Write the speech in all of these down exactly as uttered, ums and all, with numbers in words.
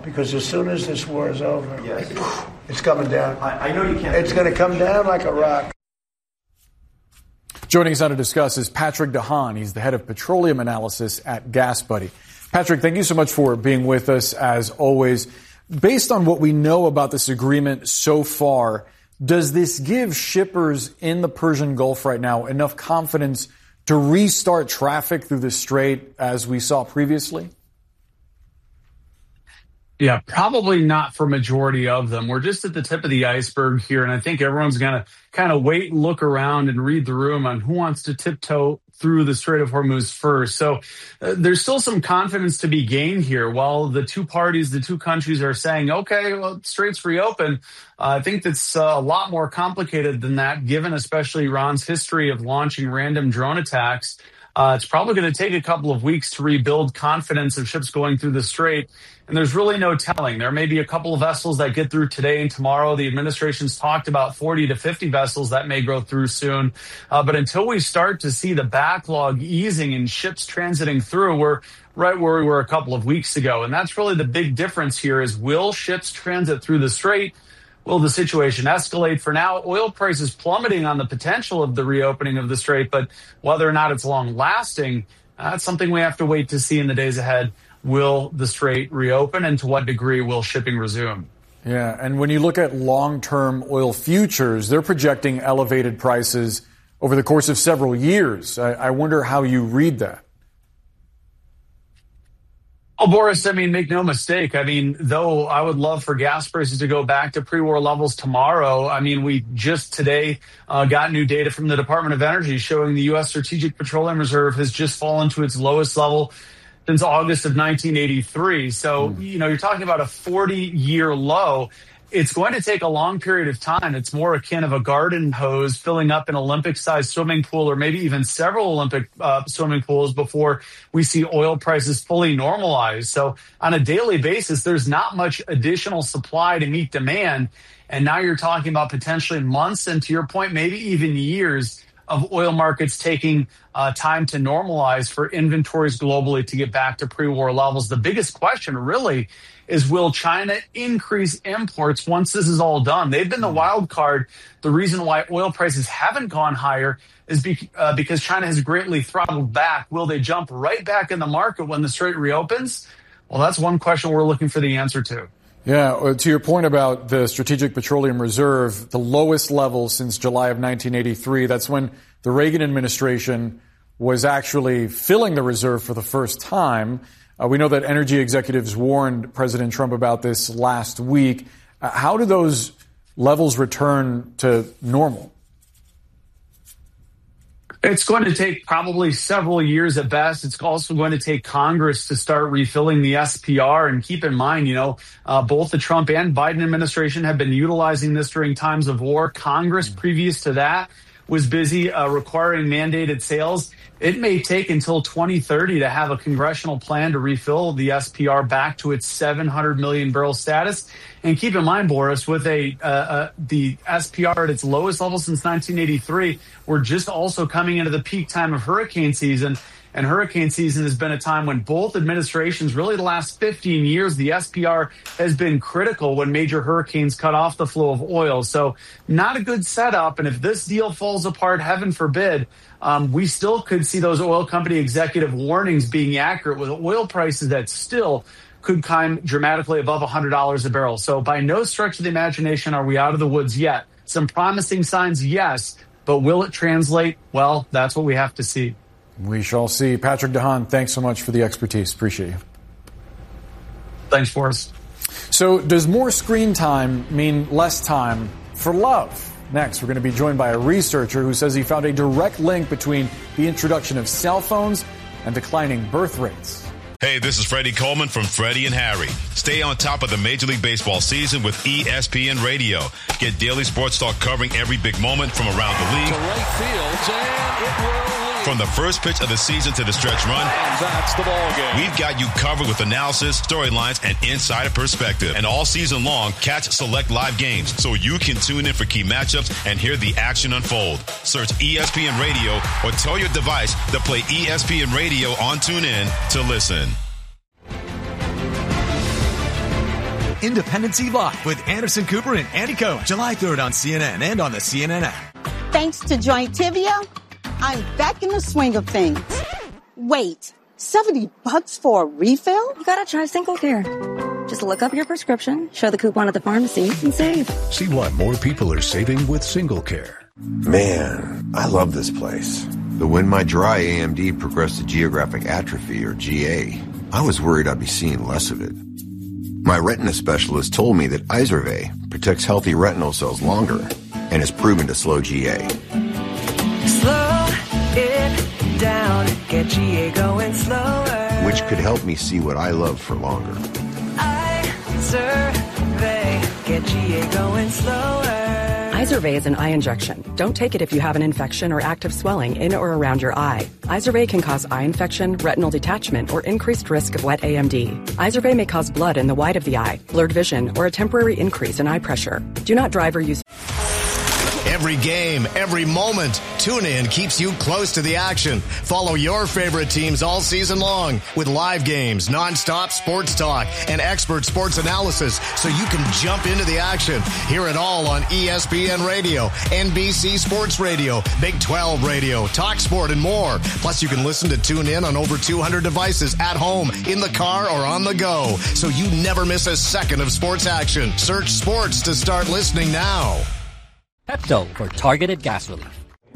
because as soon as this war is over, yes. it's coming down. I, I know you can't. It's going to come down like a rock. Joining us now to discuss is Patrick De Haan. He's the head of petroleum analysis at GasBuddy. Patrick, thank you so much for being with us, as always. Based on what we know about this agreement so far, does this give shippers in the Persian Gulf right now enough confidence to restart traffic through the strait as we saw previously? Yeah, probably not for majority of them. We're just at the tip of the iceberg here, and I think everyone's going to kind of wait and look around and read the room on who wants to tiptoe through the Strait of Hormuz first. So uh, there's still some confidence to be gained here. While the two parties, the two countries are saying, okay, well, straits reopen, uh, I think that's uh, a lot more complicated than that, given especially Iran's history of launching random drone attacks. Uh, it's probably going to take a couple of weeks to rebuild confidence of ships going through the strait. And there's really no telling. There may be a couple of vessels that get through today and tomorrow. The administration's talked about forty to fifty vessels that may go through soon. Uh, but until we start to see the backlog easing and ships transiting through, we're right where we were a couple of weeks ago. And that's really the big difference here is, will ships transit through the strait? Will the situation escalate? For now, oil prices plummeting on the potential of the reopening of the strait, but whether or not it's long lasting, that's something we have to wait to see in the days ahead. Will the strait reopen, and to what degree will shipping resume? Yeah, and when you look at long-term oil futures, they're projecting elevated prices over the course of several years. I, I wonder how you read that. Oh, Boris, I mean, make no mistake. I mean, though I would love for gas prices to go back to pre-war levels tomorrow, I mean, we just today uh, got new data from the Department of Energy showing the U S Strategic Petroleum Reserve has just fallen to its lowest level since August of nineteen eighty-three. So, mm. you know, you're talking about a forty-year low. It's going to take a long period of time. It's more akin of a garden hose filling up an Olympic-sized swimming pool, or maybe even several Olympic uh, swimming pools, before we see oil prices fully normalize. So on a daily basis, there's not much additional supply to meet demand. And now you're talking about potentially months, and to your point, maybe even years of oil markets taking uh, time to normalize for inventories globally to get back to pre-war levels. The biggest question really is, will China increase imports once this is all done? They've been the wild card. The reason why oil prices haven't gone higher is be, uh, because China has greatly throttled back. Will they jump right back in the market when the strait reopens? Well, that's one question we're looking for the answer to. Yeah, to your point about the Strategic Petroleum Reserve, the lowest level since July of nineteen eighty-three, that's when the Reagan administration was actually filling the reserve for the first time. Uh, we know that energy executives warned President Trump about this last week. Uh, how do those levels return to normal? It's going to take probably several years at best. It's also going to take Congress to start refilling the S P R. And keep in mind, you know, uh, both the Trump and Biden administration have been utilizing this during times of war. Congress, previous to that, was busy uh, requiring mandated sales. It may take until twenty thirty to have a congressional plan to refill the S P R back to its seven hundred million barrel status. And keep in mind, Boris, with a uh, uh, the S P R at its lowest level since nineteen eighty-three, we're just also coming into the peak time of hurricane season. And hurricane season has been a time when both administrations, really the last fifteen years, the S P R has been critical when major hurricanes cut off the flow of oil. So not a good setup. And if this deal falls apart, heaven forbid, um, we still could see those oil company executive warnings being accurate, with oil prices that still could climb dramatically above one hundred dollars a barrel. So by no stretch of the imagination are we out of the woods yet. Some promising signs, yes, but will it translate? Well, that's what we have to see. We shall see. Patrick De Haan, thanks so much for the expertise. Appreciate you. Thanks, Forrest. So does more screen time mean less time for love? Next, we're going to be joined by a researcher who says he found a direct link between the introduction of cell phones and declining birth rates. Hey, this is Freddie Coleman from Freddie and Harry. Stay on top of the Major League Baseball season with E S P N Radio. Get daily sports talk covering every big moment from around the league. To right field, and it will lead. From the first pitch of the season to the stretch run, and that's the ball game. We've got you covered with analysis, storylines, and insider perspective. And all season long, catch select live games so you can tune in for key matchups and hear the action unfold. Search E S P N Radio or tell your device to play E S P N Radio on TuneIn to listen. Independence Eve Live with Anderson Cooper and Andy Cohen. July third on C N N and on the C N N app. Thanks to Jointivia, I'm back in the swing of things. Wait, seventy bucks for a refill? You gotta try Single Care. Just look up your prescription, show the coupon at the pharmacy, and save. See why more people are saving with Single Care. Man, I love this place. But when my dry A M D progressed to geographic atrophy, or G A, I was worried I'd be seeing less of it. My retina specialist told me that Izervay protects healthy retinal cells longer and is proven to slow G A. Slow it down, get G A going slower. Which could help me see what I love for longer. Izervay, get G A going slower. Izervay is an eye injection. Don't take it if you have an infection or active swelling in or around your eye. Izervay can cause eye infection, retinal detachment, or increased risk of wet A M D. Izervay may cause blood in the white of the eye, blurred vision, or a temporary increase in eye pressure. Do not drive or use... Every game, every moment, TuneIn keeps you close to the action. Follow your favorite teams all season long with live games, nonstop sports talk, and expert sports analysis so you can jump into the action. Hear it all on E S P N Radio, N B C Sports Radio, Big twelve Radio, TalkSport, and more. Plus, you can listen to TuneIn on over two hundred devices at home, in the car, or on the go, so you never miss a second of sports action. Search sports to start listening now. Pepto for targeted gas relief.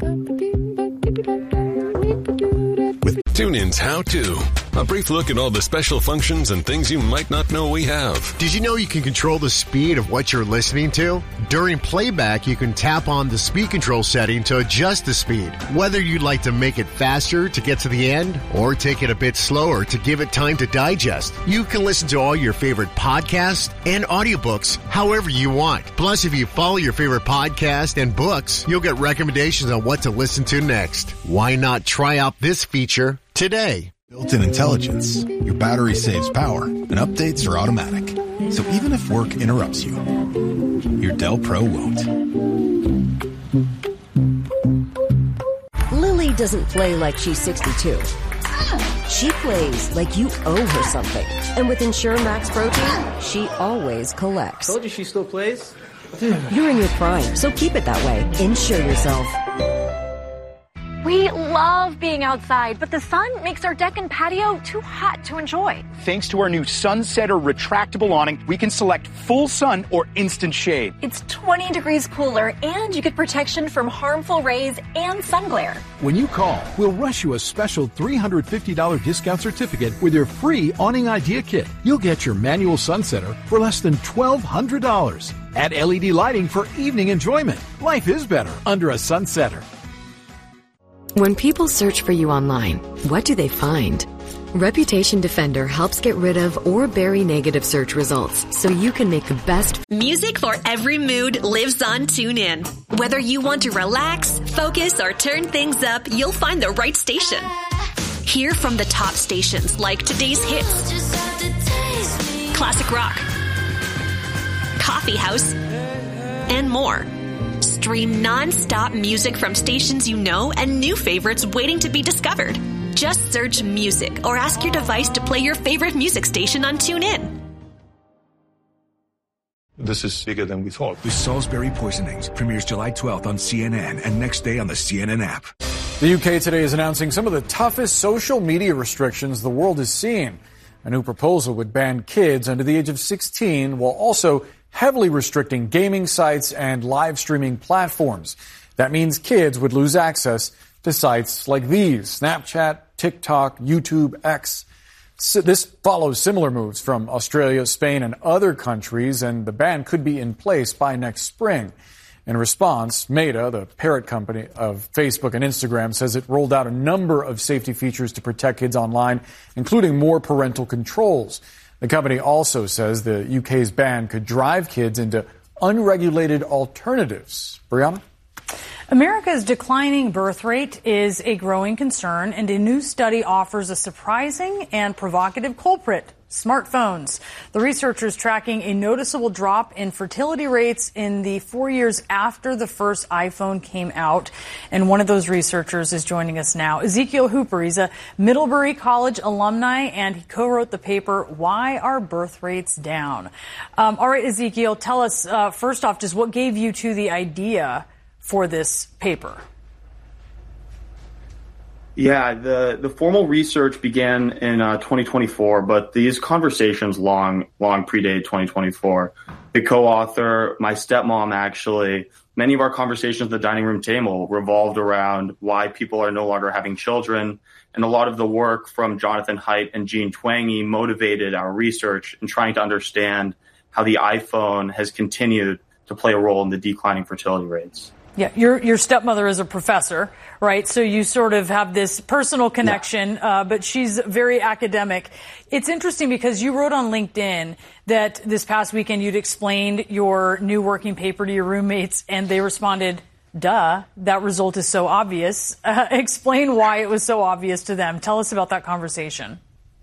With TuneIn's How To, a brief look at all the special functions and things you might not know we have. Did you know you can control the speed of what you're listening to? During playback, you can tap on the speed control setting to adjust the speed. Whether you'd like to make it faster to get to the end or take it a bit slower to give it time to digest, you can listen to all your favorite podcasts and audiobooks however you want. Plus, if you follow your favorite podcast and books, you'll get recommendations on what to listen to next. Why not try out this feature today? Built-in intelligence. Your battery saves power, and updates are automatic. So even if work interrupts you, your Dell Pro won't. Lily doesn't play like she's sixty-two. She plays like you owe her something. And with Ensure Max Protein, she always collects. Told you she still plays? You're in your prime, so keep it that way. Insure yourself. We love being outside, but the sun makes our deck and patio too hot to enjoy. Thanks to our new Sunsetter retractable awning, we can select full sun or instant shade. It's twenty degrees cooler, and you get protection from harmful rays and sun glare. When you call, we'll rush you a special three hundred fifty dollars discount certificate with your free awning idea kit. You'll get your manual Sunsetter for less than twelve hundred dollars. Add L E D lighting for evening enjoyment. Life is better under a Sunsetter. When people search for you online, what do they find? Reputation Defender helps get rid of or bury negative search results so you can make the best. Music for every mood lives on TuneIn. Whether you want to relax, focus, or turn things up, you'll find the right station. Hear from the top stations like Today's Hits, Classic Rock, Coffee House, and more. Stream non-stop music from stations you know and new favorites waiting to be discovered. Just search music or ask your device to play your favorite music station on TuneIn. This is bigger than we thought. The Salisbury Poisonings premieres July twelfth on C N N and next day on the C N N app. The U K today is announcing some of the toughest social media restrictions the world has seen. A new proposal would ban kids under the age of sixteen while also heavily restricting gaming sites and live streaming platforms. That means kids would lose access to sites like these: Snapchat, TikTok, YouTube, X. So this follows similar moves from Australia, Spain, and other countries, and the ban could be in place by next spring. In response, Meta, the parent company of Facebook and Instagram, says it rolled out a number of safety features to protect kids online, including more parental controls. The company also says the U K's ban could drive kids into unregulated alternatives. Brianna? America's declining birth rate is a growing concern, and a new study offers a surprising and provocative culprit: smartphones. The researchers tracking a noticeable drop in fertility rates in the four years after the first iPhone came out. And one of those researchers is joining us now. Ezekiel Hooper, he's a Middlebury College alumni, and he co-wrote the paper, Why Are Birth Rates Down? Um, all right, Ezekiel, tell us, uh, first off, just what gave you to the idea for this paper? Yeah, the, the formal research began in uh, twenty twenty-four, but these conversations long, long predate twenty twenty-four. The co-author, my stepmom, actually, many of our conversations at the dining room table revolved around why people are no longer having children. And a lot of the work from Jonathan Haidt and Jean Twenge motivated our research in trying to understand how the iPhone has continued to play a role in the declining fertility rates. Yeah, your your stepmother is a professor, right? So you sort of have this personal connection, yeah. uh, but she's very academic. It's interesting because you wrote on LinkedIn that this past weekend you'd explained your new working paper to your roommates, and they responded, duh, that result is so obvious. Uh, explain why it was so obvious to them. Tell us about that conversation.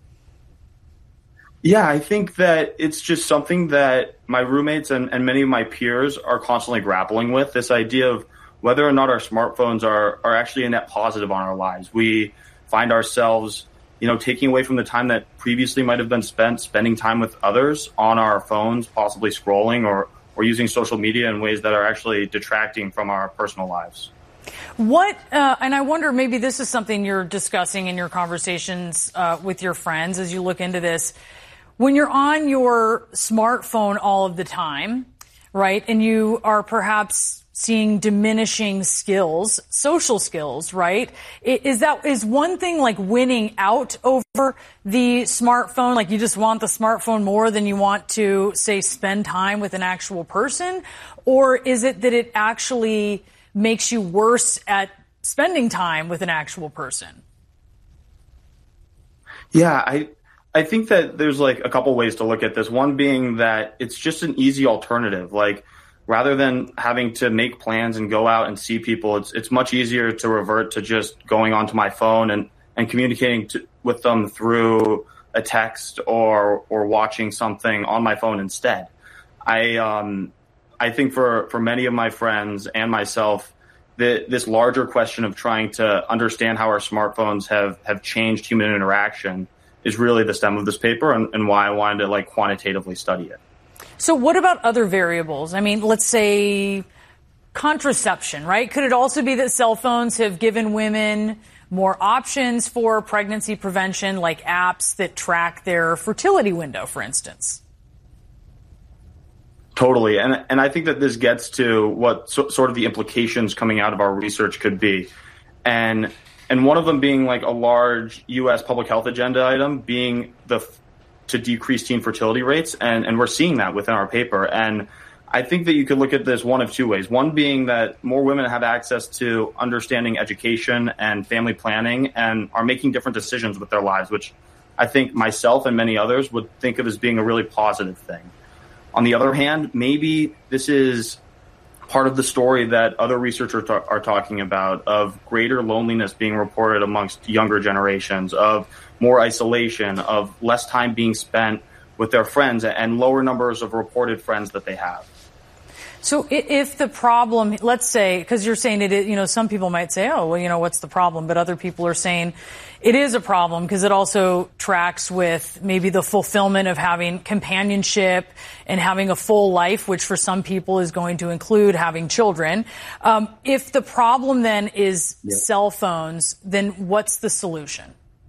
Yeah, I think that it's just something that my roommates and, and many of my peers are constantly grappling with, this idea of whether or not our smartphones are, are actually a net positive on our lives. We find ourselves, you know, taking away from the time that previously might have been spent spending time with others on our phones, possibly scrolling or, or using social media in ways that are actually detracting from our personal lives. What, uh, and I wonder, maybe this is something you're discussing in your conversations uh, with your friends as you look into this. When you're on your smartphone all of the time, right, and you are perhaps seeing diminishing skills, social skills, right, is that, is one thing like winning out over the smartphone, like you just want the smartphone more than you want to, say, spend time with an actual person? Or is it that it actually makes you worse at spending time with an actual person? Yeah, I... I think that there's like a couple ways to look at this. One being that it's just an easy alternative. Like rather than having to make plans and go out and see people, it's it's much easier to revert to just going onto my phone and, and communicating to, with them through a text or or watching something on my phone instead. I um I think for, for many of my friends and myself, the, this larger question of trying to understand how our smartphones have, have changed human interaction is really the stem of this paper and, and why I wanted to like quantitatively study it. So what about other variables? I mean, let's say contraception, right? Could it also be that cell phones have given women more options for pregnancy prevention, like apps that track their fertility window, for instance? Totally. And and I think that this gets to what so, sort of the implications coming out of our research could be. And And one of them being like a large U S public health agenda item being the to decrease teen fertility rates. And, and we're seeing that within our paper. And I think that you could look at this one of two ways. One being that more women have access to understanding education and family planning and are making different decisions with their lives, which I think myself and many others would think of as being a really positive thing. On the other hand, maybe this is part of the story that other researchers ta- are talking about of greater loneliness being reported amongst younger generations, of more isolation, of less time being spent with their friends and lower numbers of reported friends that they have. So if the problem, let's say, because you're saying it, you know, some people might say, oh, well, you know, what's the problem? But other people are saying it is a problem because it also tracks with maybe the fulfillment of having companionship and having a full life, which for some people is going to include having children. Um, if the problem then is yep. cell phones, then what's the solution?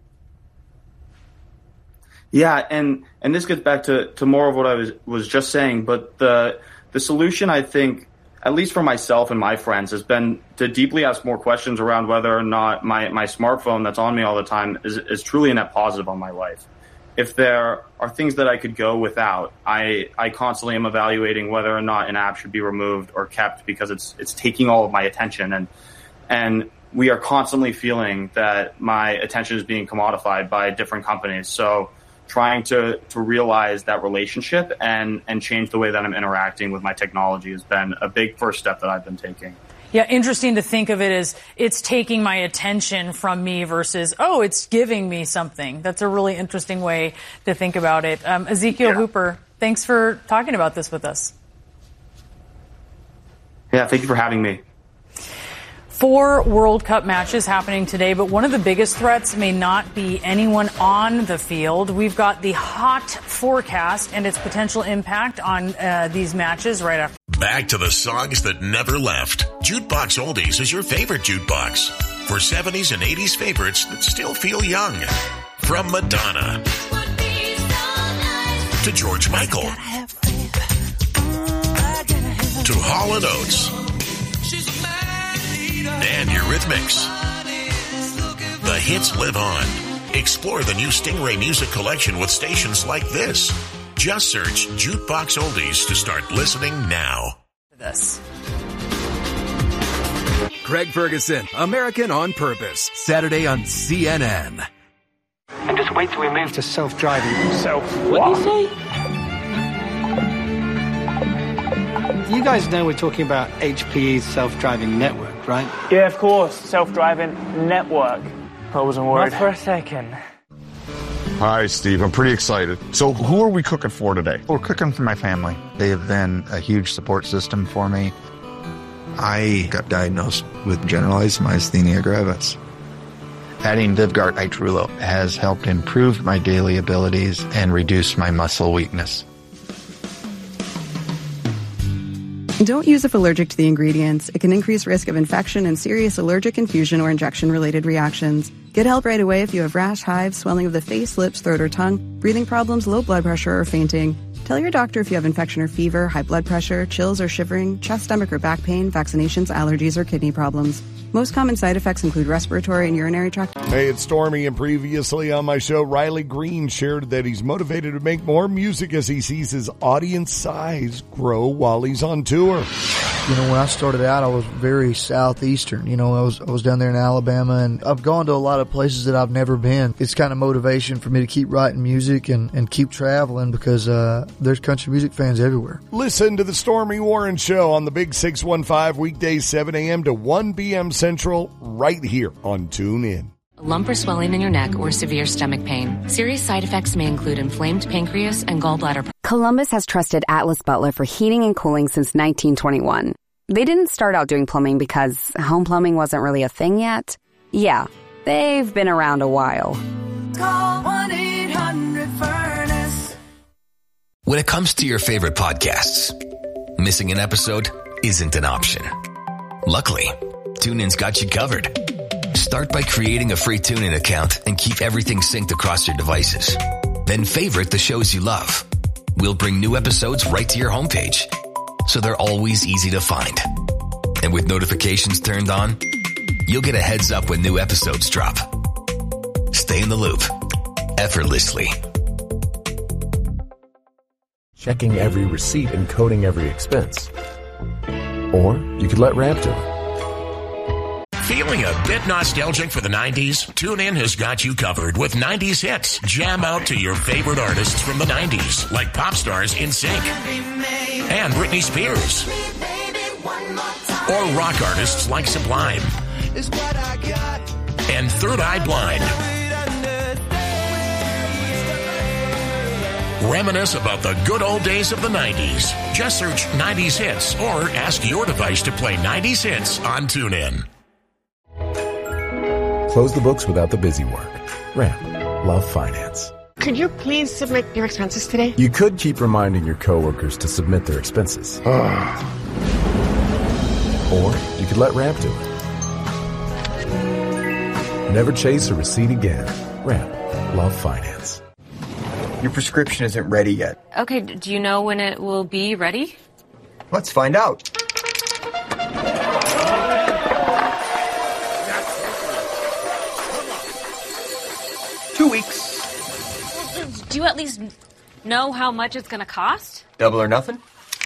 Yeah, and, and this gets back to, to more of what I was, was just saying, but the The solution, I think, at least for myself and my friends, has been to deeply ask more questions around whether or not my, my smartphone that's on me all the time is, is truly a net positive on my life. If there are things that I could go without, I, I constantly am evaluating whether or not an app should be removed or kept because it's it's taking all of my attention. And and we are constantly feeling that my attention is being commodified by different companies. So trying to, to realize that relationship and, and change the way that I'm interacting with my technology has been a big first step that I've been taking. Yeah, interesting to think of it as it's taking my attention from me versus, oh, it's giving me something. That's a really interesting way to think about it. Um, Ezekiel yeah. Hooper, thanks for talking about this with us. Yeah, thank you for having me. Four World Cup matches happening today, but one of the biggest threats may not be anyone on the field. We've got the hot forecast and its potential impact on uh, these matches right after. Back to the songs that never left. Jukebox Oldies is your favorite jukebox for seventies and eighties favorites that still feel young. From Madonna to George Michael to Hall and Oates and Eurythmics. The hits live on. Explore the new Stingray Music Collection with stations like this. Just search Jukebox Oldies to start listening now. This. Craig Ferguson, American on Purpose, Saturday on C N N. And just wait till we move to self-driving. Self what? What do you say? You guys know we're talking about H P E's self-driving network, right? Yeah, of course. Self-driving network. I wasn't worried. Not for a second. Hi, Steve. I'm pretty excited. So who are we cooking for today? We're cooking for my family. They have been a huge support system for me. I got diagnosed with generalized myasthenia gravis. Adding Vyvgart Hytrulo has helped improve my daily abilities and reduce my muscle weakness. Don't use if allergic to the ingredients. It can increase risk of infection and serious allergic infusion or injection-related reactions. Get help right away if you have rash, hives, swelling of the face, lips, throat, or tongue, breathing problems, low blood pressure, or fainting. Tell your doctor if you have infection or fever, high blood pressure, chills or shivering, chest, stomach, or back pain, vaccinations, allergies, or kidney problems. Most common side effects include respiratory and urinary tract. Hey, it's Stormy, and previously on my show, Riley Green shared that he's motivated to make more music as he sees his audience size grow while he's on tour. You know, when I started out, I was very southeastern. You know, I was I was down there in Alabama, and I've gone to a lot of places that I've never been. It's kind of motivation for me to keep writing music and, and keep traveling because uh, there's country music fans everywhere. Listen to the Stormy Warren Show on the Big six one five, weekdays seven a.m. to one p.m. Central, right here on TuneIn. Lump or swelling in your neck or severe stomach pain. Serious side effects may include inflamed pancreas and gallbladder. Columbus has trusted Atlas Butler for heating and cooling since nineteen twenty-one. They didn't start out doing plumbing because home plumbing wasn't really a thing yet. Yeah, they've been around a while. Call one eight hundred furnace. When it comes to your favorite podcasts, missing an episode isn't an option. Luckily, TuneIn's got you covered. Start by creating a free TuneIn account and keep everything synced across your devices. Then favorite the shows you love. We'll bring new episodes right to your homepage, so they're always easy to find. And with notifications turned on, you'll get a heads up when new episodes drop. Stay in the loop, effortlessly. Checking every receipt and coding every expense. Or you could let Ramp do it. Feeling a bit nostalgic for the nineties? TuneIn has got you covered with nineties hits. Jam out to your favorite artists from the nineties, like pop stars NSYNC and Britney Spears, or rock artists like Sublime and Third Eye Blind. Reminisce about the good old days of the nineties. Just search nineties hits or ask your device to play nineties hits on TuneIn. Close the books without the busy work. Ramp. Love finance. Could you please submit your expenses today? You could keep reminding your coworkers to submit their expenses. Or you could let Ramp do it. Never chase a receipt again. Ramp. Love finance. Your prescription isn't ready yet. Okay, do you know when it will be ready? Let's find out. Two weeks. Do you at least know how much it's going to cost? Double or nothing?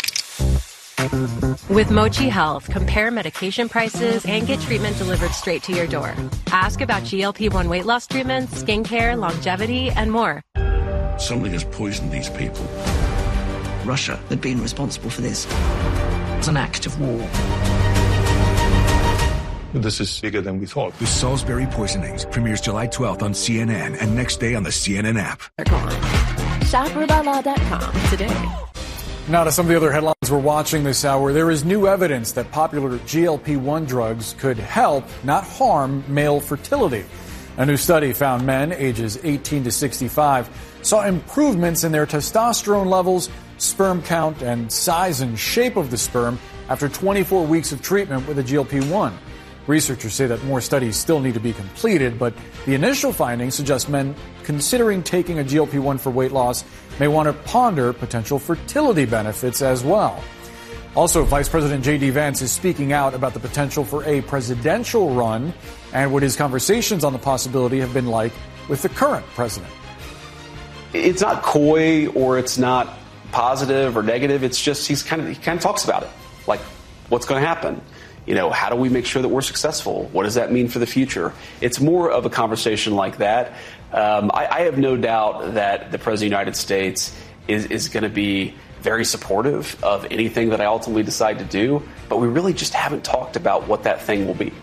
With Mochi Health, compare medication prices and get treatment delivered straight to your door. Ask about G L P one weight loss treatments, skincare, longevity, and more. Something has poisoned these people. Russia had been responsible for this. It's an act of war. This is bigger than we thought. The Salisbury Poisonings premieres July twelfth on C N N and next day on the C N N app. Shop Rubella dot com today. Now to some of the other headlines we're watching this hour. There is new evidence that popular G L P one drugs could help, not harm, male fertility. A new study found men ages eighteen to sixty-five saw improvements in their testosterone levels, sperm count, and size and shape of the sperm after twenty-four weeks of treatment with a G L P one. Researchers say that more studies still need to be completed, but the initial findings suggest men considering taking a G L P one for weight loss may want to ponder potential fertility benefits as well. Also, Vice President J D. Vance is speaking out about the potential for a presidential run and what his conversations on the possibility have been like with the current president. It's not coy or it's not positive or negative. It's just he's kind of he kind of talks about it, like what's going to happen. You know, how do we make sure that we're successful? What does that mean for the future? It's more of a conversation like that. Um, I, I have no doubt that the President of the United States is, is going to be very supportive of anything that I ultimately decide to do, but we really just haven't talked about what that thing will be.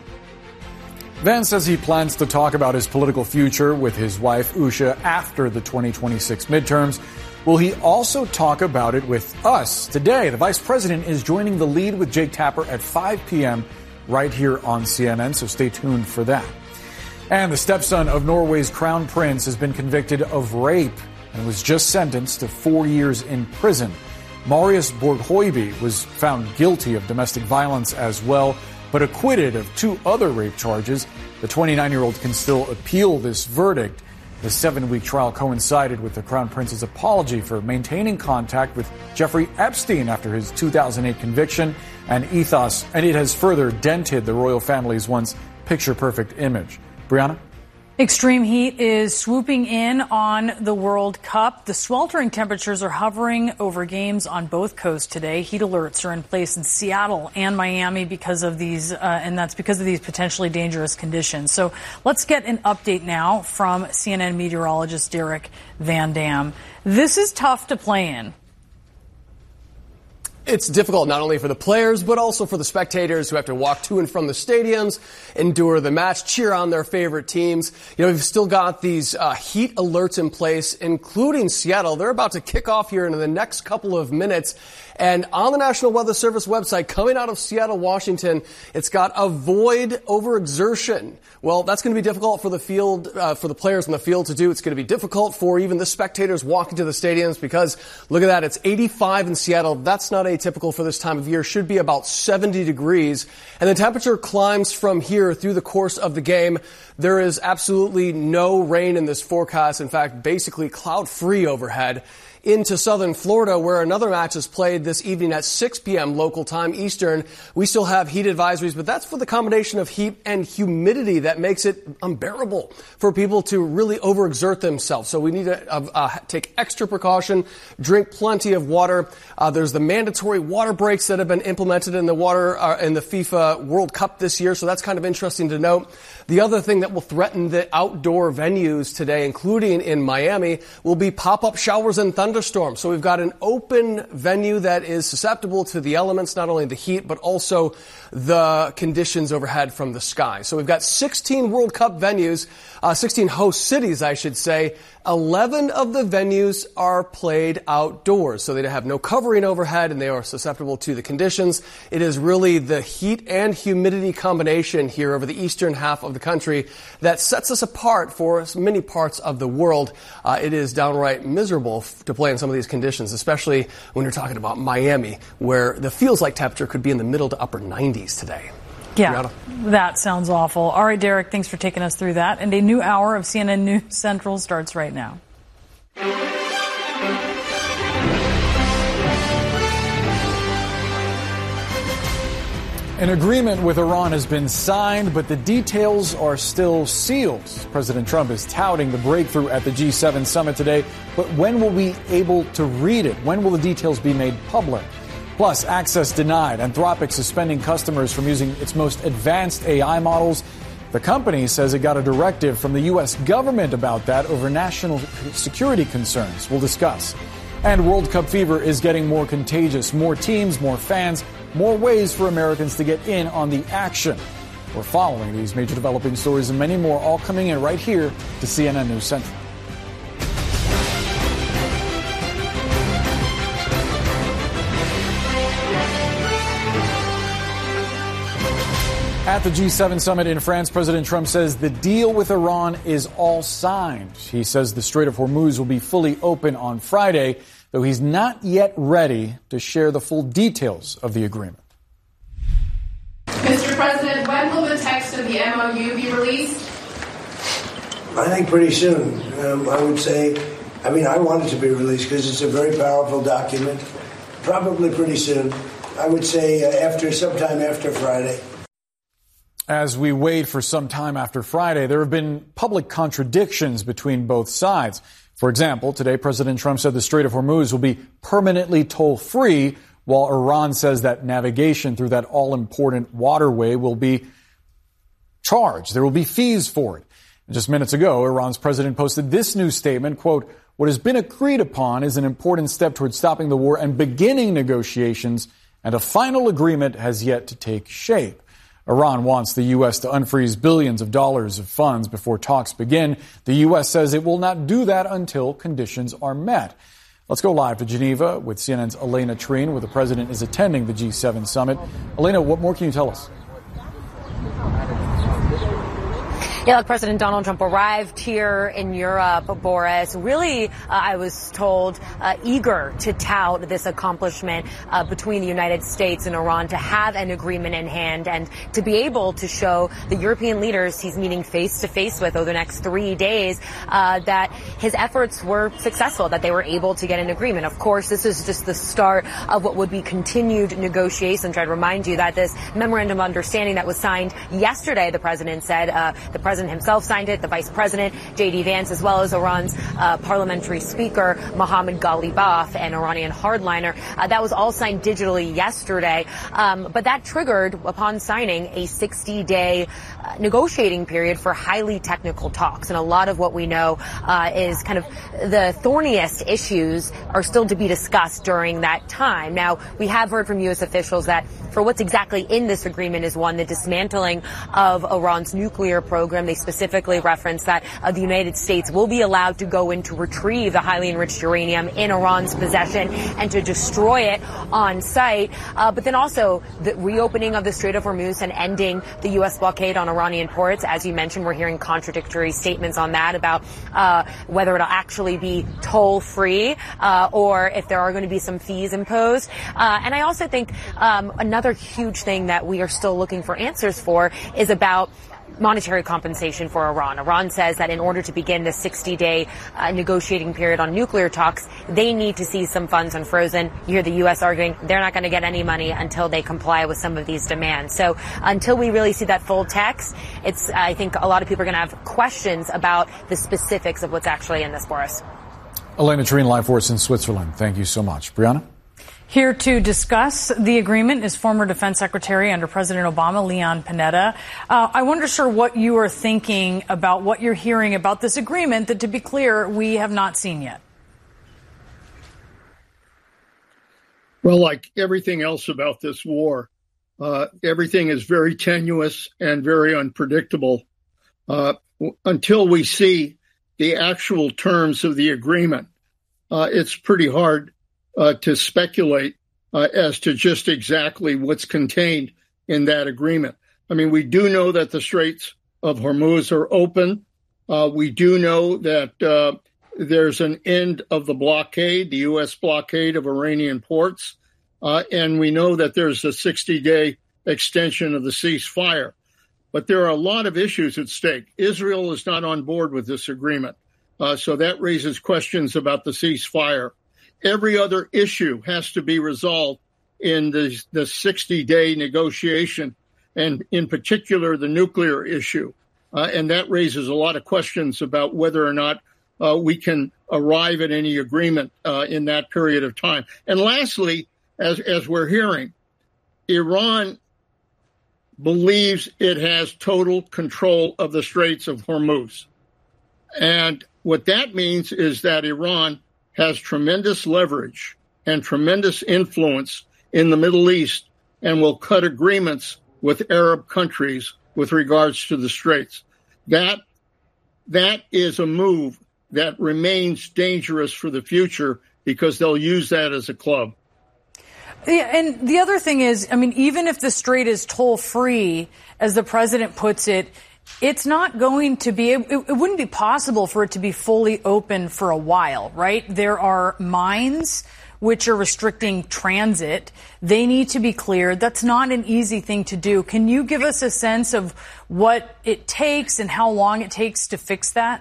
Vance says he plans to talk about his political future with his wife, Usha, after the twenty twenty-six midterms. Will he also talk about it with us? Today, the vice president is joining The Lead with Jake Tapper at five p.m. right here on C N N, so stay tuned for that. And the stepson of Norway's crown prince has been convicted of rape and was just sentenced to four years in prison. Marius Borg-Høiby was found guilty of domestic violence as well, but acquitted of two other rape charges. The twenty-nine-year-old can still appeal this verdict. The seven-week trial coincided with the Crown Prince's apology for maintaining contact with Jeffrey Epstein after his two thousand eight conviction and ethos, and it has further dented the royal family's once picture-perfect image. Brianna? Extreme heat is swooping in on the World Cup. The sweltering temperatures are hovering over games on both coasts today. Heat alerts are in place in Seattle and Miami because of these, uh, and that's because of these potentially dangerous conditions. So let's get an update now from C N N meteorologist Derek Van Dam. This is tough to play in. It's difficult not only for the players, but also for the spectators who have to walk to and from the stadiums, endure the match, cheer on their favorite teams. You know, we've still got these uh, heat alerts in place, including Seattle. They're about to kick off here in the next couple of minutes. And on the National Weather Service website, coming out of Seattle, Washington, it's got avoid overexertion. Well, that's going to be difficult for the field, uh, for the players in the field to do. It's going to be difficult for even the spectators walking to the stadiums because, look at that, it's eighty-five in Seattle. That's not atypical for this time of year. Should be about seventy degrees. And the temperature climbs from here through the course of the game. There is absolutely no rain in this forecast. In fact, basically cloud-free overhead. Into southern Florida, where another match is played this evening at six p.m. local time Eastern. We still have heat advisories, but that's for the combination of heat and humidity that makes it unbearable for people to really overexert themselves. So we need to uh, uh, take extra precaution, drink plenty of water. Uh, there's the mandatory water breaks that have been implemented in the water uh, in the FIFA World Cup this year, so that's kind of interesting to note. The other thing that will threaten the outdoor venues today, including in Miami, will be pop-up showers and thunderstorms. So we've got an open venue that is susceptible to the elements, not only the heat, but also the conditions overhead from the sky. So we've got sixteen World Cup venues, uh, sixteen host cities, I should say. eleven of the venues are played outdoors, so they have no covering overhead and they are susceptible to the conditions. It is really the heat and humidity combination here over the eastern half of the country that sets us apart for many parts of the world. Uh, it is downright miserable f- to play in some of these conditions, especially when you're talking about Miami, where the feels-like temperature could be in the middle to upper nineties today. Yeah, Brianna? That sounds awful. All right, Derek, thanks for taking us through that. And a new hour of C N N News Central starts right now. An agreement with Iran has been signed, but the details are still sealed. President Trump is touting the breakthrough at the G seven summit today, but when will we be able to read it? When will the details be made public? Plus, access denied. Anthropic suspending customers from using its most advanced A I models. The company says it got a directive from the U S government about that over national security concerns. We'll discuss. And World Cup fever is getting more contagious. More teams, more fans, more ways for Americans to get in on the action. We're following these major developing stories and many more, all coming in right here to C N N News Central. At the G seven summit in France, President Trump says the deal with Iran is all signed. He says the Strait of Hormuz will be fully open on Friday, though he's not yet ready to share the full details of the agreement. Mister President, when will the text of the M O U be released? I think pretty soon. Um, I would say, I mean, I want it to be released because it's a very powerful document. Probably pretty soon. I would say uh, after sometime after Friday. As we wait for some time after Friday, there have been public contradictions between both sides. For example, today President Trump said the Strait of Hormuz will be permanently toll-free, while Iran says that navigation through that all-important waterway will be charged. There will be fees for it. And just minutes ago, Iran's president posted this new statement, quote, "What has been agreed upon is an important step towards stopping the war and beginning negotiations, and a final agreement has yet to take shape." Iran wants the U S to unfreeze billions of dollars of funds before talks begin. The U S says it will not do that until conditions are met. Let's go live to Geneva with C N N's Elena Treen, where the president is attending the G seven summit. Elena, what more can you tell us? Yeah, look, President Donald Trump arrived here in Europe, Boris, really, uh, I was told, uh, eager to tout this accomplishment uh, between the United States and Iran, to have an agreement in hand and to be able to show the European leaders he's meeting face to face with over the next three days uh, that his efforts were successful, that they were able to get an agreement. Of course, this is just the start of what would be continued negotiations. I'd remind you that this memorandum of understanding that was signed yesterday, the president said, uh, the president himself signed it, the vice president, J D Vance, as well as Iran's uh, parliamentary speaker, Mohammad Ghalibaf, an Iranian hardliner. Uh, that was all signed digitally yesterday. Um, but that triggered, upon signing, a sixty-day uh, negotiating period for highly technical talks. And a lot of what we know uh, is kind of the thorniest issues are still to be discussed during that time. Now, we have heard from U S officials that for what's exactly in this agreement is, one, the dismantling of Iran's nuclear program. They specifically reference that uh, the United States will be allowed to go in to retrieve the highly enriched uranium in Iran's possession and to destroy it on site. Uh, but then also the reopening of the Strait of Hormuz and ending the U S blockade on Iranian ports. As you mentioned, we're hearing contradictory statements on that about uh, whether it'll actually be toll-free uh, or if there are going to be some fees imposed. Uh, and I also think um, another huge thing that we are still looking for answers for is about monetary compensation for Iran. Iran says that in order to begin the sixty-day uh, negotiating period on nuclear talks, they need to see some funds unfrozen. You hear the U S arguing they're not going to get any money until they comply with some of these demands. So until we really see that full text, it's, I think a lot of people are going to have questions about the specifics of what's actually in this for us. Elena Treen, live for us in Switzerland. Thank you so much. Brianna? Here to discuss the agreement is former Defense Secretary under President Obama, Leon Panetta. Uh, I wonder, sir, what you are thinking about what you're hearing about this agreement that, to be clear, we have not seen yet. Well, like everything else about this war, uh, everything is very tenuous and very unpredictable. Uh, until we see the actual terms of the agreement, uh, it's pretty hard Uh, to speculate uh, as to just exactly what's contained in that agreement. I mean, we do know that the Straits of Hormuz are open. Uh, we do know that uh, there's an end of the blockade, the U S blockade of Iranian ports. Uh, and we know that there's a sixty-day extension of the ceasefire. But there are a lot of issues at stake. Israel is not on board with this agreement. Uh, so that raises questions about the ceasefire. Every other issue has to be resolved in the, the sixty-day negotiation, and in particular, the nuclear issue. Uh, and that raises a lot of questions about whether or not uh, we can arrive at any agreement uh, in that period of time. And lastly, as, as we're hearing, Iran believes it has total control of the Straits of Hormuz. And what that means is that Iran has tremendous leverage and tremendous influence in the Middle East and will cut agreements with Arab countries with regards to the Straits. That that is a move that remains dangerous for the future because they'll use that as a club. Yeah, and the other thing is, I mean, even if the Strait is toll-free, as the president puts it, it's not going to be, it, it wouldn't be possible for it to be fully open for a while, right? There are mines which are restricting transit. They need to be cleared. That's not an easy thing to do. Can you give us a sense of what it takes and how long it takes to fix that?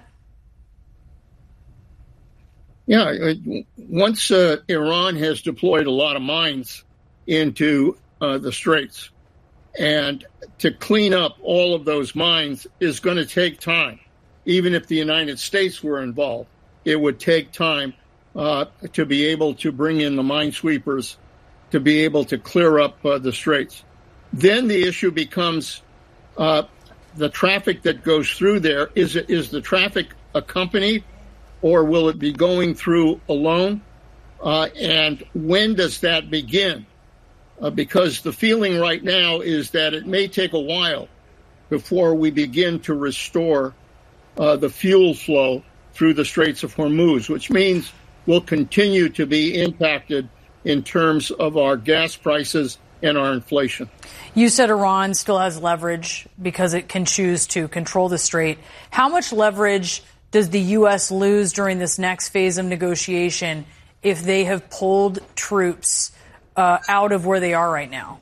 Yeah, once uh, Iran has deployed a lot of mines into uh, the Straits, and to clean up all of those mines is going to take time. Even if the United States were involved, it would take time uh, to be able to bring in the minesweepers, to be able to clear up uh, the Straits. Then the issue becomes uh, the traffic that goes through there. Is it, is the traffic accompanied, or will it be going through alone? Uh, and when does that begin? Uh, because the feeling right now is that it may take a while before we begin to restore uh, the fuel flow through the Straits of Hormuz, which means we'll continue to be impacted in terms of our gas prices and our inflation. You said Iran still has leverage because it can choose to control the Strait. How much leverage does the U S lose during this next phase of negotiation if they have pulled troops uh, out of where they are right now?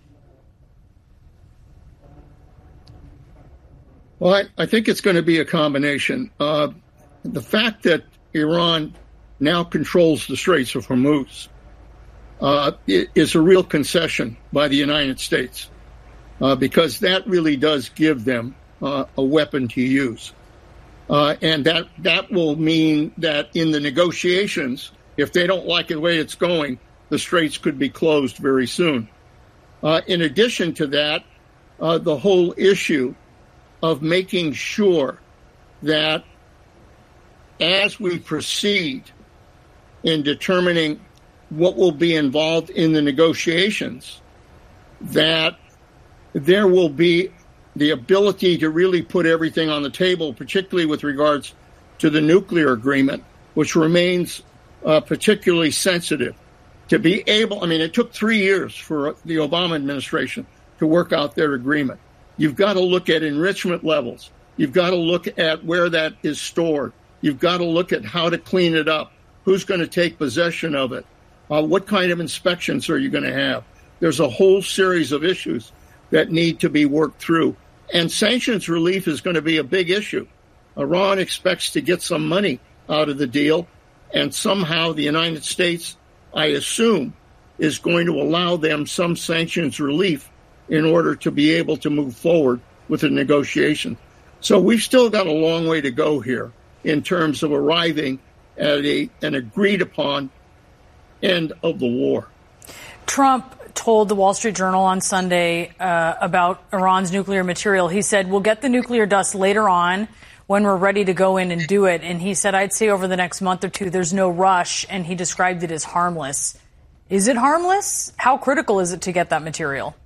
Well, I, I think it's going to be a combination. Uh, the fact that Iran now controls the Straits of Hormuz uh, is a real concession by the United States, uh, because that really does give them uh, a weapon to use. Uh, and that, that will mean that in the negotiations, if they don't like the way it's going, the Straits could be closed very soon. Uh, in addition to that, uh, the whole issue of making sure that as we proceed in determining what will be involved in the negotiations, that there will be the ability to really put everything on the table, particularly with regards to the nuclear agreement, which remains uh, particularly sensitive. To be able, I mean, it took three years for the Obama administration to work out their agreement. You've got to look at enrichment levels. You've got to look at where that is stored. You've got to look at how to clean it up. Who's going to take possession of it? Uh, what kind of inspections are you going to have? There's a whole series of issues that need to be worked through. And sanctions relief is going to be a big issue. Iran expects to get some money out of the deal, and somehow the United States, I assume, is going to allow them some sanctions relief in order to be able to move forward with the negotiation. So we've still got a long way to go here in terms of arriving at a, an agreed-upon end of the war. Trump told the Wall Street Journal on Sunday uh, about Iran's nuclear material. He said, we'll get the nuclear dust later on when we're ready to go in and do it. And he said, I'd say over the next month or two, there's no rush. And he described it as harmless. Is it harmless? How critical is it to get that material?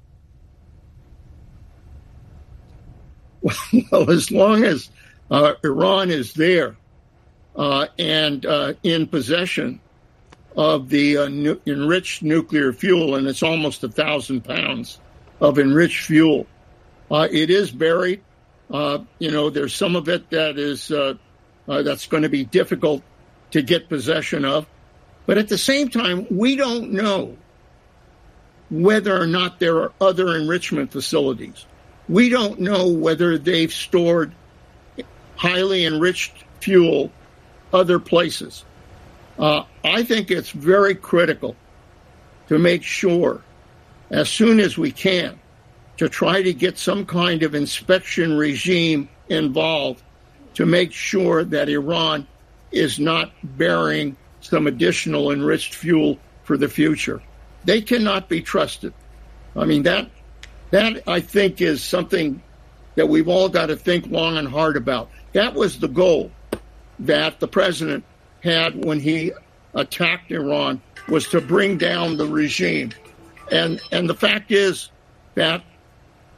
Well, as long as uh, Iran is there uh, and uh, in possession of the uh, nu- enriched nuclear fuel, and it's almost a thousand pounds of enriched fuel. Uh, it is buried. Uh, you know, there's some of it that is uh, uh, that's going to be difficult to get possession of. But at the same time, we don't know whether or not there are other enrichment facilities. We don't know whether they've stored highly enriched fuel other places. Uh, I think it's very critical to make sure, as soon as we can, to try to get some kind of inspection regime involved to make sure that Iran is not burying some additional enriched fuel for the future. They cannot be trusted. I mean, that, that I think is something that we've all got to think long and hard about. That was the goal that the president had when he attacked Iran, was to bring down the regime. And and the fact is that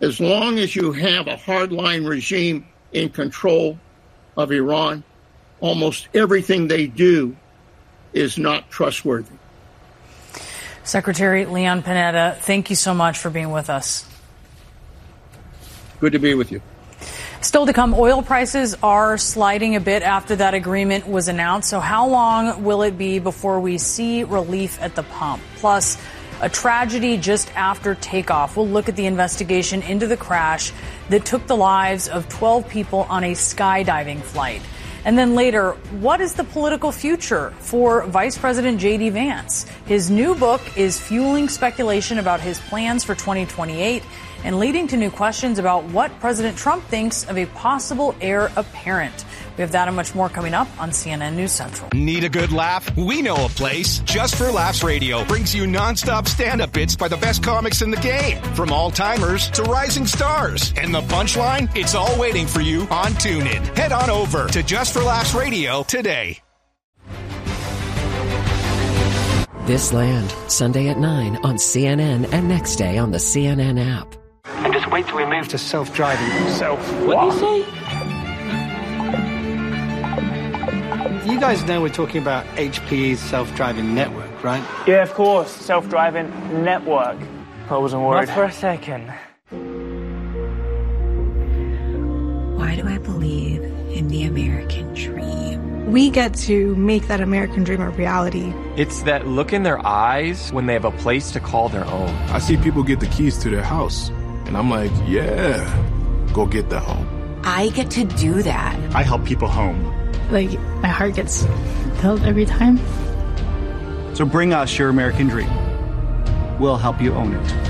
As long as you have a hardline regime in control of Iran, almost everything they do is not trustworthy. Secretary Leon Panetta, thank you so much for being with us. Good to be with you. Still to come, oil prices are sliding a bit after that agreement was announced. So how long will it be before we see relief at the pump? Plus, a tragedy just after takeoff. We'll look at the investigation into the crash that took the lives of twelve people on a skydiving flight. And then later, what is the political future for Vice President J D. Vance? His new book is fueling speculation about his plans for twenty twenty-eight and leading to new questions about what President Trump thinks of a possible heir apparent. We have that and much more coming up on C N N News Central. Need a good laugh? We know a place. Just for Laughs Radio brings you nonstop stand-up bits by the best comics in the game, from all-timers to rising stars. And the punchline? It's all waiting for you on TuneIn. Head on over to Just for Laughs Radio today. This Land, Sunday at nine on C N N and next day on the C N N app. And just wait till we move to self-driving. Self What do you say? You guys know we're talking about H P E's self-driving network, right? Yeah, of course. Self-driving network. I wasn't worried. Not for a second. Why do I believe in the American dream? We get to make that American dream a reality. It's that look in their eyes when they have a place to call their own. I see people get the keys to their house, and I'm like, yeah, go get the home. I get to do that. I help people home. Like, my heart gets filled every time. So bring us your American dream. We'll help you own it.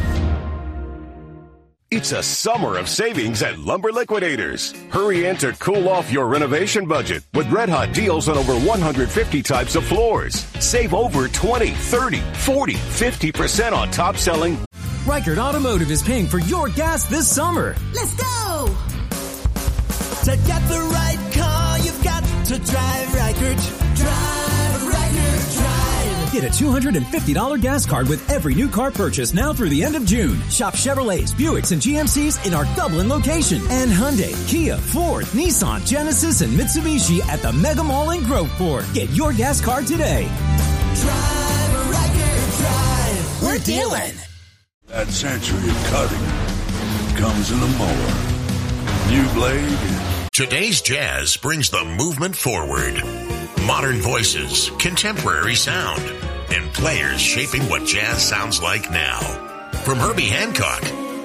It's a summer of savings at Lumber Liquidators. Hurry in to cool off your renovation budget with red-hot deals on over one hundred fifty types of floors. Save over twenty, thirty, forty, fifty percent on top-selling. Reichert Automotive is paying for your gas this summer. Let's go! To get the right car, you've got to drive Reichert. Drive Reichert, drive. Get a two hundred fifty dollars gas card with every new car purchase now through the end of June. Shop Chevrolets, Buicks, and G M Cs in our Dublin location. And Hyundai, Kia, Ford, Nissan, Genesis, and Mitsubishi at the Mega Mall in Groveport. Get your gas card today. Drive Reichert, drive. We're dealing. That century of cutting comes in a mower. New blade. Today's jazz brings the movement forward. Modern voices, contemporary sound, and players shaping what jazz sounds like now. From Herbie Hancock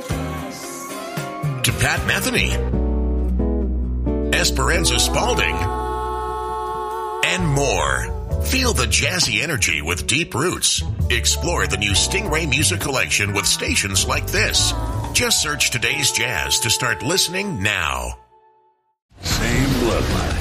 to Pat Metheny, Esperanza Spalding, and more. Feel the jazzy energy with deep roots. Explore the new Stingray Music Collection with stations like this. Just search Today's Jazz to start listening now. Same bloodline.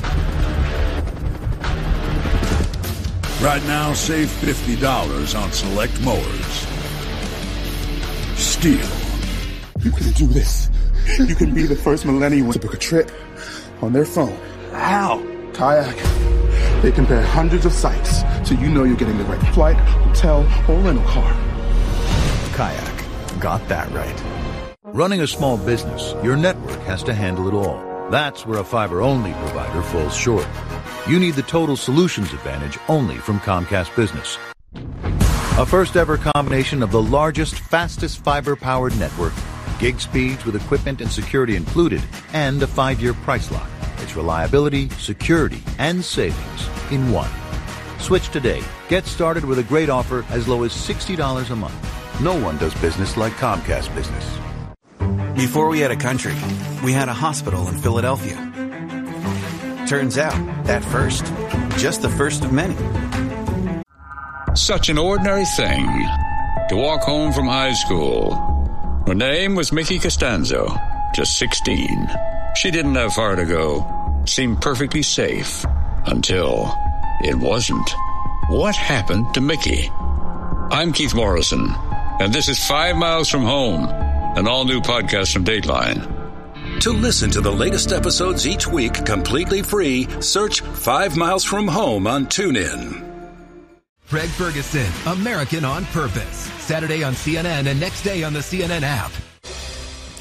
Right now, save fifty dollars on select mowers. Steel. You can do this. You can be the first millennial to book a trip on their phone. How? Kayak. They compare hundreds of sites, so you know you're getting the right flight, hotel, or rental car. Kayak. Got that right. Running a small business, your network has to handle it all. That's where a fiber-only provider falls short. You need the total solutions advantage only from Comcast Business. A first-ever combination of the largest, fastest fiber-powered network, gig speeds with equipment and security included, and a five-year price lock. It's reliability, security, and savings in one. Switch today. Get started with a great offer as low as sixty dollars a month. No one does business like Comcast Business. Before we had a country, we had a hospital in Philadelphia. Turns out, that first, just the first of many. Such an ordinary thing, to walk home from high school. Her name was Mickey Costanzo, just sixteen. She didn't have far to go, seemed perfectly safe, until it wasn't. What happened to Mickey? I'm Keith Morrison, and this is Five Miles from Home, an all-new podcast from Dateline. To listen to the latest episodes each week completely free, search Five Miles from Home on TuneIn. Craig Ferguson, American on Purpose. Saturday on C N N and next day on the C N N app.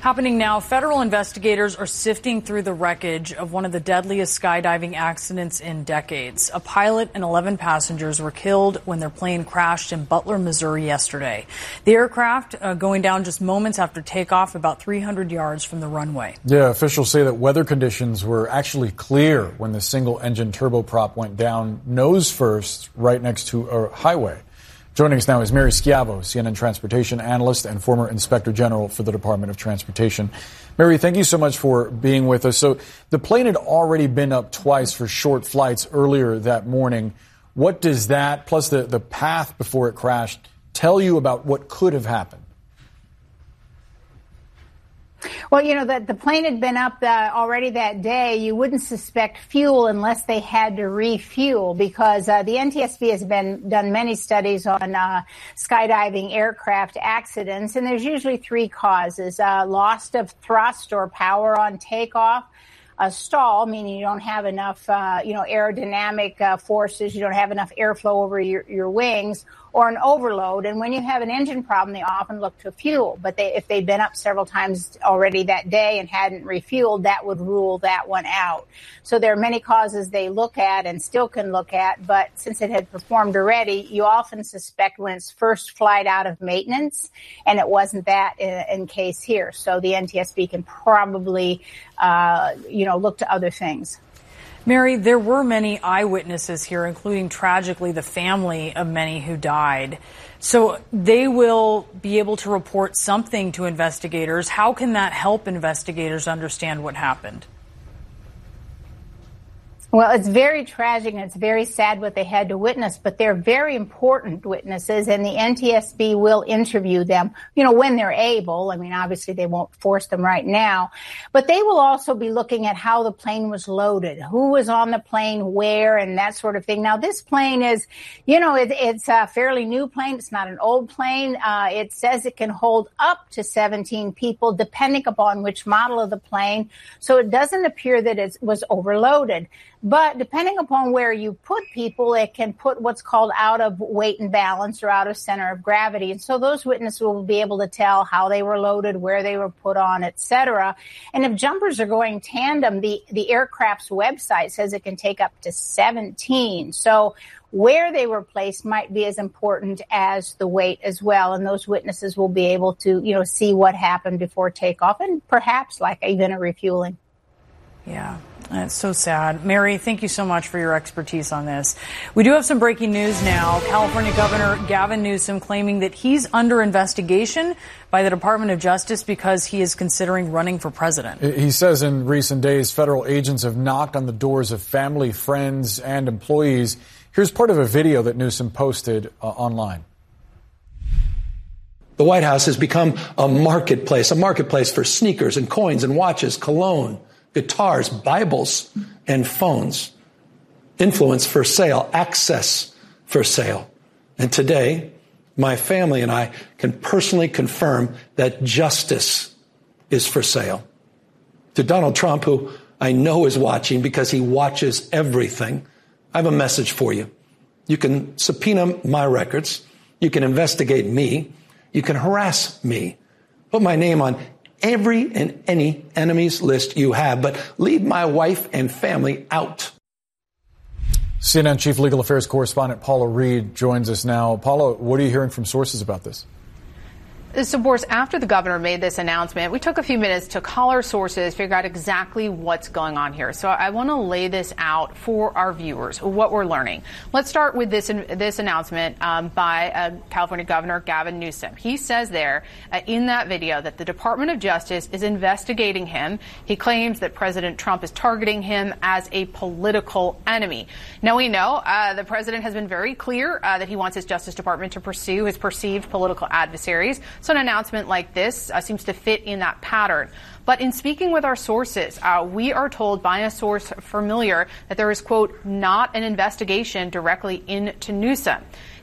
Happening now, federal investigators are sifting through the wreckage of one of the deadliest skydiving accidents in decades. A pilot and eleven passengers were killed when their plane crashed in Butler, Missouri yesterday. The aircraft uh, going down just moments after takeoff about three hundred yards from the runway. Yeah, officials say that weather conditions were actually clear when the single-engine turboprop went down nose first right next to a highway. Joining us now is Mary Schiavo, C N N transportation analyst and former inspector general for the Department of Transportation. Mary, thank you so much for being with us. So the plane had already been up twice for short flights earlier that morning. What does that, plus the, the path before it crashed, tell you about what could have happened? Well, you know, that the plane had been up uh, already that day. You wouldn't suspect fuel unless they had to refuel, because uh, the N T S B has been done many studies on uh, skydiving aircraft accidents, and there's usually three causes: uh, loss of thrust or power on takeoff, a stall, meaning you don't have enough, uh, you know, aerodynamic uh, forces, you don't have enough airflow over your, your wings, or an overload. And when you have an engine problem, they often look to fuel. But they, if they'd been up several times already that day and hadn't refueled, that would rule that one out. So there are many causes they look at and still can look at. But since it had performed already, you often suspect when it's first flight out of maintenance, and it wasn't that in, in case here. So the N T S B can probably, uh, you know, look to other things. Mary, there were many eyewitnesses here, including tragically the family of many who died. So they will be able to report something to investigators. How can that help investigators understand what happened? Well, it's very tragic and it's very sad what they had to witness, but they're very important witnesses, and the N T S B will interview them, you know, when they're able. I mean, obviously they won't force them right now, but they will also be looking at how the plane was loaded, who was on the plane, where, and that sort of thing. Now, this plane is, you know, it, it's a fairly new plane. It's not an old plane. Uh, it says it can hold up to seventeen people, depending upon which model of the plane. So it doesn't appear that it was overloaded. But depending upon where you put people, it can put what's called out of weight and balance or out of center of gravity. And so those witnesses will be able to tell how they were loaded, where they were put on, et cetera. And if jumpers are going tandem, the, the aircraft's website says it can take up to seventeen. So where they were placed might be as important as the weight as well. And those witnesses will be able to, you know, see what happened before takeoff and perhaps like even a refueling. Yeah. That's so sad. Mary, thank you so much for your expertise on this. We do have some breaking news now. California Governor Gavin Newsom claiming that he's under investigation by the Department of Justice because he is considering running for president. He says in recent days, federal agents have knocked on the doors of family, friends, and employees. Here's part of a video that Newsom posted uh, online. The White House has become a marketplace, a marketplace for sneakers and coins and watches, cologne, guitars, Bibles, and phones. Influence for sale, access for sale. And today, my family and I can personally confirm that justice is for sale. To Donald Trump, who I know is watching because he watches everything, I have a message for you. You can subpoena my records. You can investigate me. You can harass me. Put my name on every and any enemies list you have, but leave my wife and family out. C N N Chief Legal Affairs Correspondent Paula Reed joins us now. Paula, what are you hearing from sources about this? So, Boris, after the governor made this announcement, we took a few minutes to call our sources, figure out exactly what's going on here. So I want to lay this out for our viewers, what we're learning. Let's start with this this announcement um, by uh, California Governor Gavin Newsom. He says there uh, in that video that the Department of Justice is investigating him. He claims that President Trump is targeting him as a political enemy. Now, we know uh, the president has been very clear uh, that he wants his Justice Department to pursue his perceived political adversaries. So an announcement like this uh, seems to fit in that pattern. But in speaking with our sources, uh, we are told by a source familiar that there is, quote, not an investigation directly into Newsom.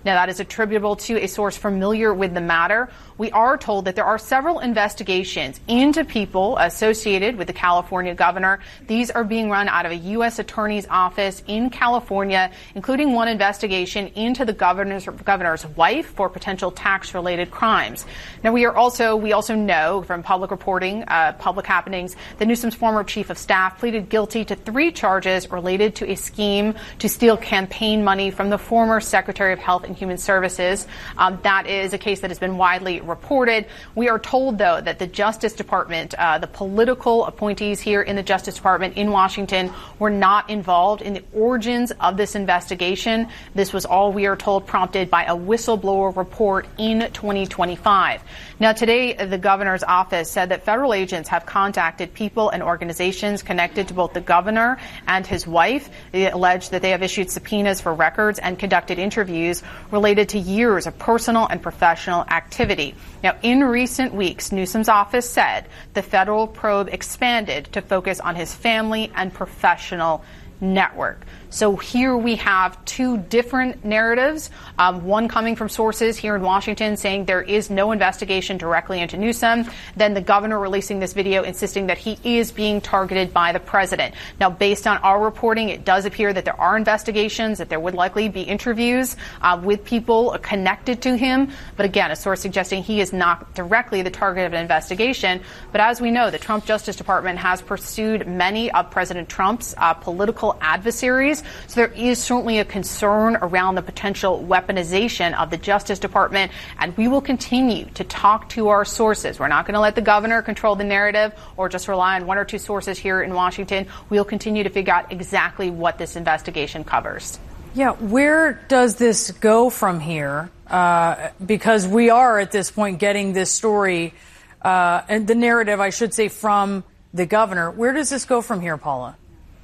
Now, that is attributable to a source familiar with the matter. We are told that there are several investigations into people associated with the California governor. These are being run out of a U S attorney's office in California, including one investigation into the governor's, governor's wife for potential tax-related crimes. Now, we are also we also know from public reporting, uh, public happenings, that Newsom's former chief of staff pleaded guilty to three charges related to a scheme to steal campaign money from the former Secretary of Health and Human Services. Um, that is a case that has been widely reported. We are told, though, that the Justice Department, uh, the political appointees here in the Justice Department in Washington, were not involved in the origins of this investigation. This was all, we are told, prompted by a whistleblower report in twenty twenty-five. Now, today, the governor's office said that federal agents have contacted people and organizations connected to both the governor and his wife. They allege that they have issued subpoenas for records and conducted interviews related to years of personal and professional activity. Now, in recent weeks, Newsom's office said the federal probe expanded to focus on his family and professional network. So here we have two different narratives, um, one coming from sources here in Washington saying there is no investigation directly into Newsom, then the governor releasing this video insisting that he is being targeted by the president. Now, based on our reporting, it does appear that there are investigations, that there would likely be interviews uh, with people connected to him. But again, a source suggesting he is not directly the target of an investigation. But as we know, the Trump Justice Department has pursued many of President Trump's uh, political adversaries. So there is certainly a concern around the potential weaponization of the Justice Department, and we will continue to talk to our sources. We're not going to let the governor control the narrative or just rely on one or two sources here in Washington. We'll continue to figure out exactly what this investigation covers. Yeah, where does this go from here? Uh, because we are at this point getting this story, uh, and the narrative, I should say, from the governor. Where does this go from here, Paula?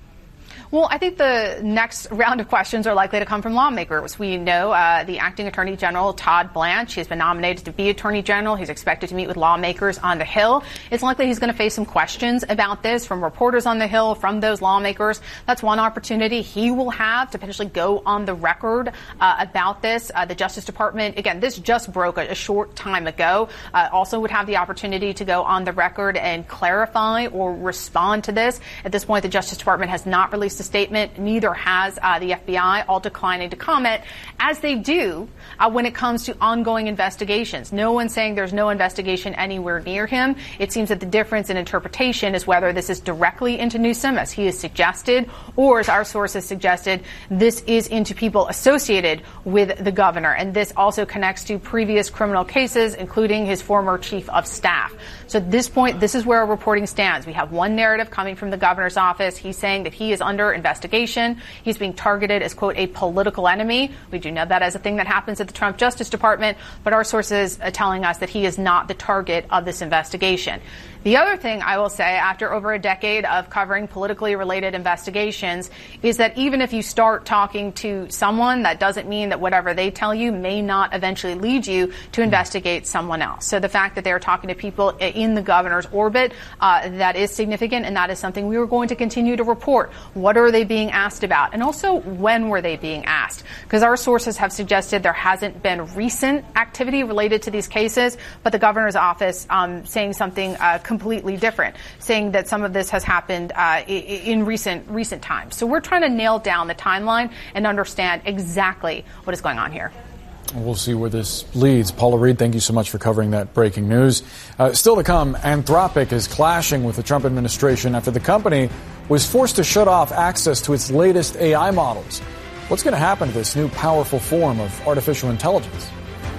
Well, I think the next round of questions are likely to come from lawmakers. We know uh, the acting attorney general, Todd Blanche, he has been nominated to be attorney general. He's expected to meet with lawmakers on the Hill. It's likely he's going to face some questions about this from reporters on the Hill, from those lawmakers. That's one opportunity he will have to potentially go on the record uh, about this. Uh, the Justice Department, again, this just broke a, a short time ago, uh, also would have the opportunity to go on the record and clarify or respond to this. At this point, the Justice Department has not released a statement. Neither has uh, the F B I, all declining to comment, as they do uh, when it comes to ongoing investigations. No one's saying there's no investigation anywhere near him. It seems that the difference in interpretation is whether this is directly into Newsom, as he has suggested, or as our sources suggested, this is into people associated with the governor. And this also connects to previous criminal cases, including his former chief of staff. So at this point, this is where our reporting stands. We have one narrative coming from the governor's office. He's saying that he is under investigation. He's being targeted as, quote, a political enemy. We do know that as a thing that happens at the Trump Justice Department, but our sources are telling us that he is not the target of this investigation. The other thing I will say, after over a decade of covering politically related investigations, is that even if you start talking to someone, that doesn't mean that whatever they tell you may not eventually lead you to investigate someone else. So the fact that they're talking to people in the governor's orbit, uh, that is significant, and that is something we are going to continue to report. What are they being asked about? And also, when were they being asked? Because our sources have suggested there hasn't been recent activity related to these cases, but the governor's office um, saying something uh, completely different, saying that some of this has happened uh, in recent recent times. So we're trying to nail down the timeline and understand exactly what is going on here. We'll see where this leads. Paula Reed, thank you so much for covering that breaking news. Uh, still to come, Anthropic is clashing with the Trump administration after the company was forced to shut off access to its latest A I models. What's going to happen to this new powerful form of artificial intelligence?